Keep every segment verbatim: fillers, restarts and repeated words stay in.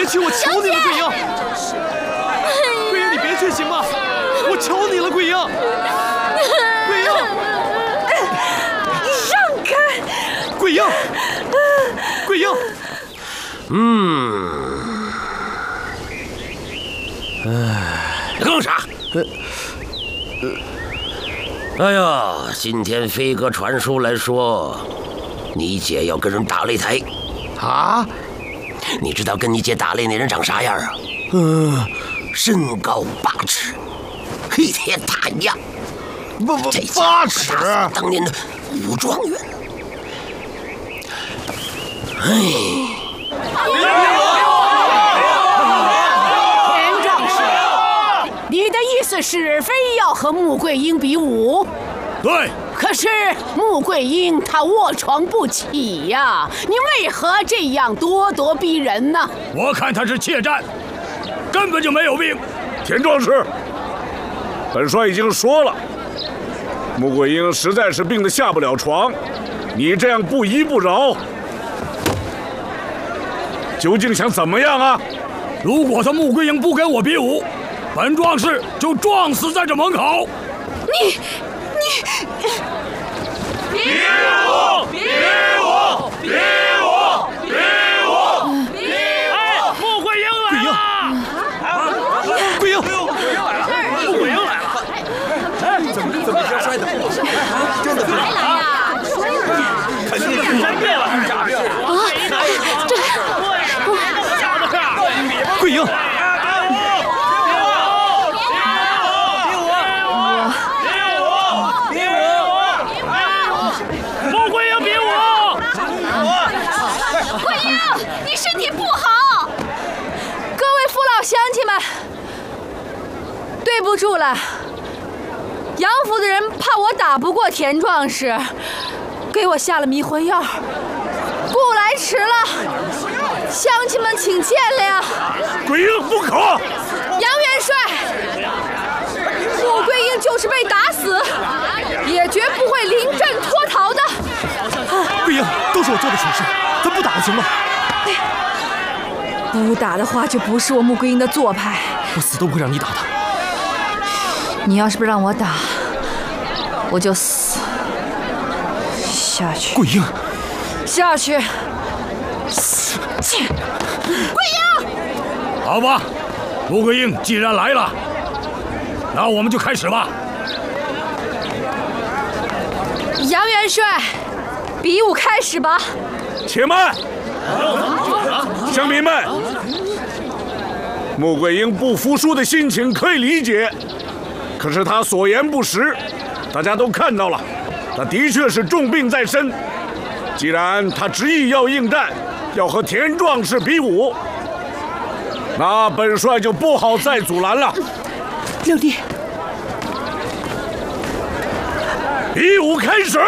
别去，我求你了，桂英。桂英，你别去行吗？我求你了，桂英。桂英， 让开！ 桂英，桂英。 嗯。哎，你干啥？哎呀，今天飞哥传书来说，你姐要跟人打擂台。啊？你知道跟你姐打擂那人长啥样啊？嗯，身高八尺，黑铁大样。 不不，八尺， 当年的武状元。哎， 田壮士，你的意思是非要和穆桂英比武？ 对。 可是穆桂英她卧床不起呀，你为何这样咄咄逼人呢？ 我看他是怯战，根本就没有病。 田壮士，本帅已经说了，穆桂英实在是病得下不了床，你这样不依不饶，究竟想怎么样啊？ 如果他穆桂英不跟我比武，本壮士就撞死在这门口。 你。你比武！比武！比武！比武！比武！ 哎，穆桂英来了！ 桂英， 穆桂英来了！穆桂英来了！ 哎，怎么怎么摔摔的？真的来来呀！ 肯定是生病了还是假病啊？这桂英。 乡亲们，对不住了，杨府的人怕我打不过田壮士，给我下了迷魂药，故来迟了，乡亲们请见谅。 桂英不可！ 杨元帅，穆桂英就是被打死，也绝不会临阵脱逃的。 桂英，都是我做的蠢事，咱不打了行吗？ 不打的话，就不是我穆桂英的做派。 我死都不会让你打他。 你要是不让我打，我就死。下去。 桂英， 下去。死去。桂英。 好吧，穆桂英既然来了，那我们就开始吧。 杨元帅，比武开始吧。 且慢。乡民们，穆桂英不服输的心情可以理解，可是她所言不实，大家都看到了，她的确是重病在身。既然她执意要应战，要和田壮士比武，那本帅就不好再阻拦了。 六弟， 比武开始！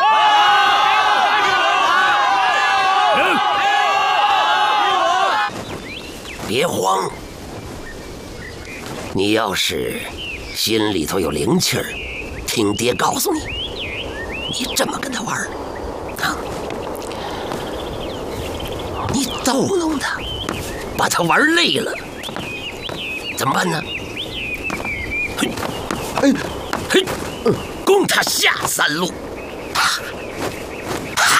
别慌，你要是心里头有灵气儿，听爹告诉你，你这么跟他玩啊，你逗弄他，把他玩累了，怎么办呢？嘿，哎，嘿，攻他下三路，啪，啪，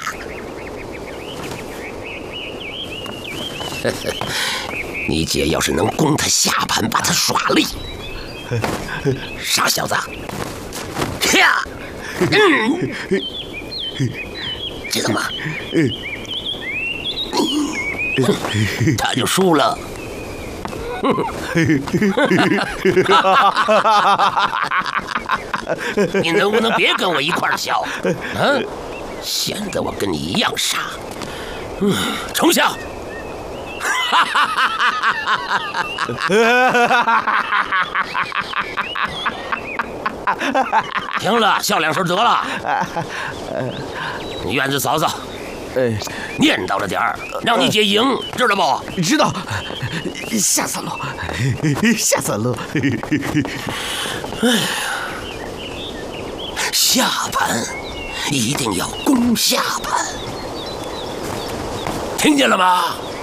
呵呵。你姐要是能攻他下盘，把他耍累，傻小子，呀，嗯，知道吗？他就输了。你能不能别跟我一块儿笑？啊，显得我跟你一样傻。嗯，重笑。哈哈哈哈哈！行了，笑两声得了。你院子扫扫，哎，念叨着点儿，让你姐赢，知道不？ 知道。下三路，下三路。 哎呀，下盘一定要攻下盘，听见了吗？